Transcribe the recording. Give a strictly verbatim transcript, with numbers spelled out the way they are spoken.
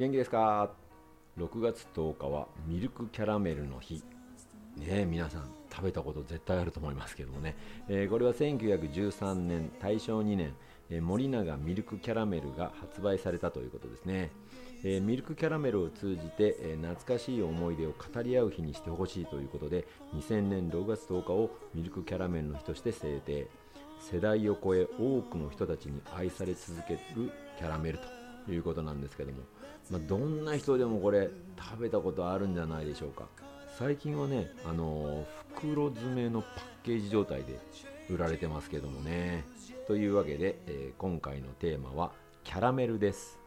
元気ですか？ろくがつとおかはミルクキャラメルの日ね。え皆さん食べたこと絶対あると思いますけどもね、えーこれはせんきゅうひゃくじゅうさんねん大正にねん、えー森永ミルクキャラメルが発売されたということですね。えーミルクキャラメルを通じて、えー懐かしい思い出を語り合う日にしてほしいということで、にせんねんろくがつとおかをミルクキャラメルの日として制定。世代を超え多くの人たちに愛され続けるキャラメルということなんですけども、まあ、どんな人でもこれ食べたことあるんじゃないでしょうか。最近はね、あのー袋詰めのパッケージ状態で売られてますけどもね。というわけで、えー今回のテーマはキャラメルです。